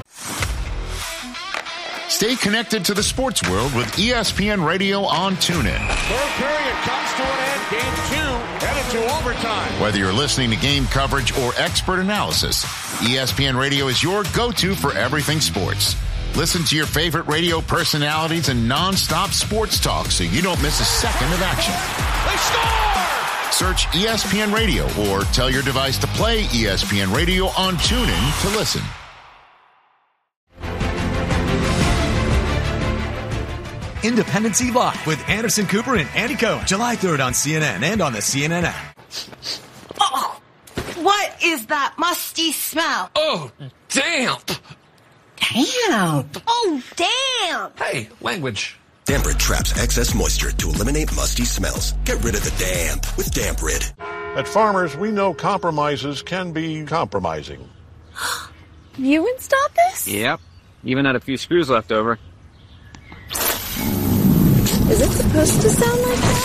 Stay connected to the sports world with E S P N Radio on TuneIn. Third period comes to an end. Game two headed to overtime. Whether you're listening to game coverage or expert analysis, E S P N Radio is your go-to for everything sports. Listen to your favorite radio personalities and non-stop sports talk so you don't miss a second of action. They score! Search E S P N Radio or tell your device to play E S P N Radio on TuneIn to listen. Independence Eve with Anderson Cooper and Andy Cohen. July third on C N N and on the C N N app. Oh, what is that musty smell? Oh, damp. Damp. Oh, damp. Hey, language. Damp-Rid traps excess moisture to eliminate musty smells. Get rid of the damp with Damp-Rid. At Farmers, we know compromises can be compromising. You installed this? Yep. Even had a few screws left over. Is it supposed to sound like that?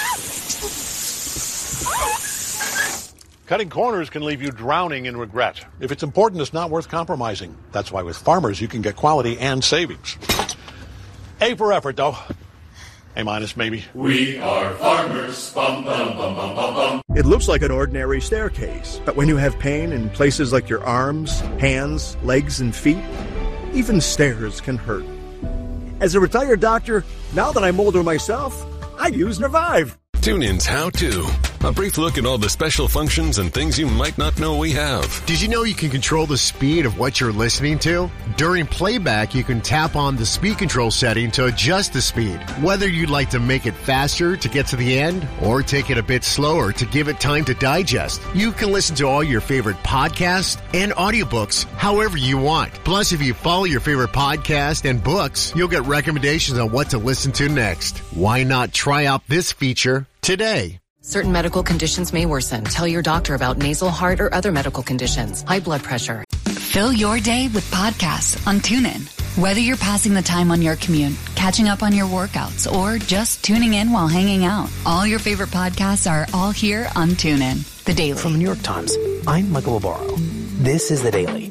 Cutting corners can leave you drowning in regret. If it's important, it's not worth compromising. That's why with Farmers, you can get quality and savings. A for effort, though. A minus, maybe. We are farmers. Bum, bum, bum, bum, bum, bum. It looks like an ordinary staircase, but when you have pain in places like your arms, hands, legs, and feet, even stairs can hurt. As a retired doctor, now that I'm older myself, I use Nervive. TuneIn's How To. A brief look at all the special functions and things you might not know we have. Did you know you can control the speed of what you're listening to? During playback, you can tap on the speed control setting to adjust the speed. Whether you'd like to make it faster to get to the end or take it a bit slower to give it time to digest, you can listen to all your favorite podcasts and audiobooks however you want. Plus, if you follow your favorite podcast and books, you'll get recommendations on what to listen to next. Why not try out this feature today? Certain medical conditions may worsen. Tell your doctor about nasal, heart, or other medical conditions. High blood pressure. Fill your day with podcasts on TuneIn. Whether you're passing the time on your commute, catching up on your workouts, or just tuning in while hanging out, all your favorite podcasts are all here on TuneIn. The Daily. From the New York Times, I'm Michael Barbaro. This is The Daily.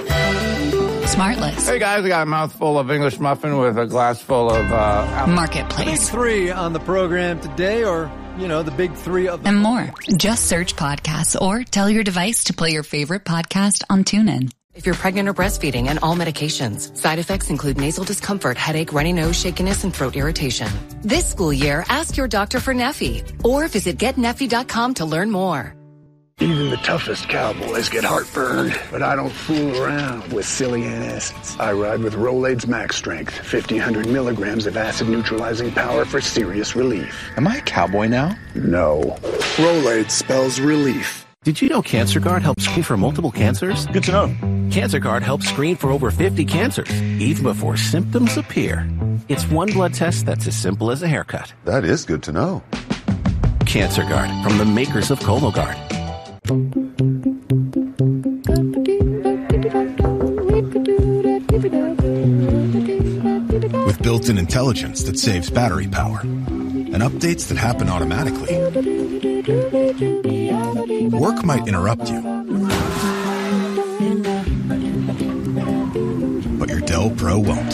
Smartless. Hey guys, I got a mouthful of English muffin with a glass full of uh, Marketplace. The big three on the program today, or, you know, the big three of the... And more. Just search podcasts or tell your device to play your favorite podcast on TuneIn. If you're pregnant or breastfeeding and all medications, side effects include nasal discomfort, headache, runny nose, shakiness, and throat irritation. This school year, ask your doctor for Neffy or visit get neffy dot com to learn more. Even the toughest cowboys get heartburn, but I don't fool around with silly antacids. I ride with Rolaids Max Strength, fifteen hundred milligrams of acid-neutralizing power for serious relief. Am I a cowboy now? No. Rolaids spells relief. Did you know Cancer Guard helps screen for multiple cancers? Good to know. Cancer Guard helps screen for over fifty cancers, even before symptoms appear. It's one blood test that's as simple as a haircut. That is good to know. Cancer Guard, from the makers of Cologuard. With built-in intelligence that saves battery power and updates that happen automatically, work might interrupt you, but your Dell Pro won't.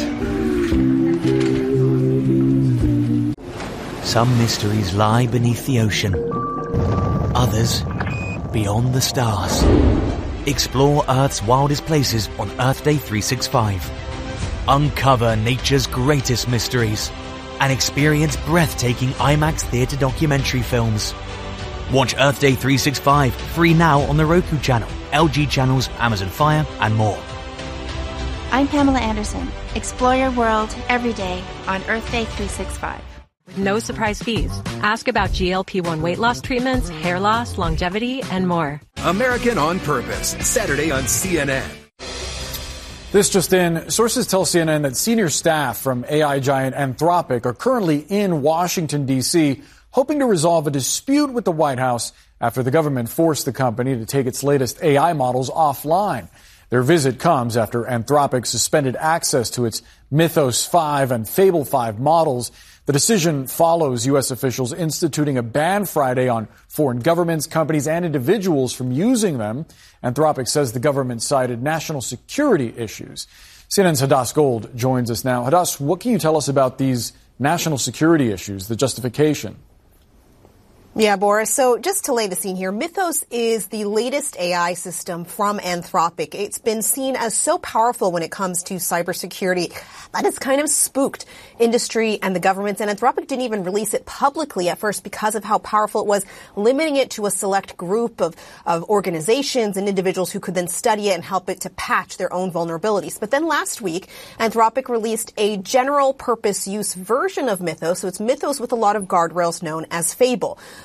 Some mysteries lie beneath the ocean. Others beyond the stars. Explore Earth's wildest places on Earth Day three sixty-five. Uncover nature's greatest mysteries and experience breathtaking IMAX theater documentary films. Watch Earth Day three sixty-five free now on the Roku channel, L G channels, Amazon Fire, and more. I'm Pamela Anderson. Explore your world every day on Earth Day three sixty-five. No surprise fees. Ask about G L P one weight loss treatments, hair loss, longevity, and more. American on Purpose, Saturday on C N N. This just in, sources tell C N N that senior staff from A I giant Anthropic are currently in Washington, D C, hoping to resolve a dispute with the White House after the government forced the company to take its latest A I models offline. Their visit comes after Anthropic suspended access to its Mythos five and Fable five models. The decision follows U S officials instituting a ban Friday on foreign governments, companies, and individuals from using them. Anthropic says the government cited national security issues. C N N's Hadass Gold joins us now. Hadass, what can you tell us about these national security issues, the justification? Yeah, Boris. So just to lay the scene here, Mythos is the latest A I system from Anthropic. It's been seen as so powerful when it comes to cybersecurity that it's kind of spooked industry and the governments. And Anthropic didn't even release it publicly at first because of how powerful it was, limiting it to a select group of, of organizations and individuals who could then study it and help it to patch their own vulnerabilities. But then last week, Anthropic released a general purpose use version of Mythos. So it's Mythos with a lot of guardrails known as Fable.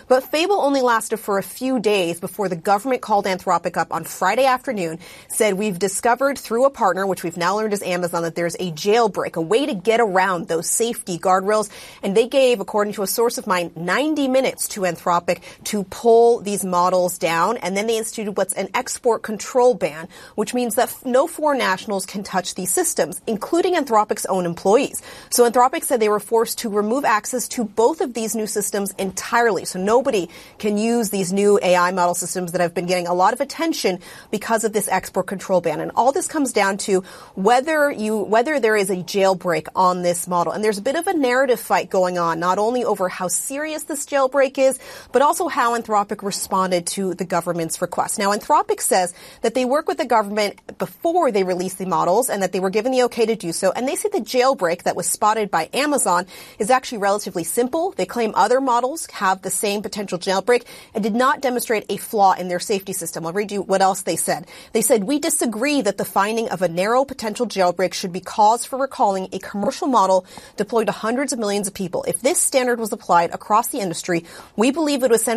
But Fable only lasted for a few days before the government called Anthropic up on Friday afternoon, said we've discovered through a partner, which we've now learned is Amazon, that there's a jailbreak, a way to get around those safety guardrails. And they gave, according to a source of mine, ninety minutes to Anthropic to pull these models down. And then they instituted what's an export control ban, which means that no foreign nationals can touch these systems, including Anthropic's own employees. So Anthropic said they were forced to remove access to both of these new systems entirely. So nobody can use these new A I model systems that have been getting a lot of attention because of this export control ban. And all this comes down to whether you, whether there is a jailbreak on this model. And there's a bit of a narrative fight going on, not only over how serious this jailbreak is, but also how Anthropic responded to the government's request. Now, Anthropic says that they work with the government before they release the models and that they were given the okay to do so. And they say the jailbreak that was spotted by Amazon is actually relatively simple. They claim other models have the same potential jailbreak and did not demonstrate a flaw in their safety system. I'll read you what else they said. They said, we disagree that the finding of a narrow potential jailbreak should be cause for recalling a commercial model deployed to hundreds of millions of people. If this standard was applied across the industry, we believe it would send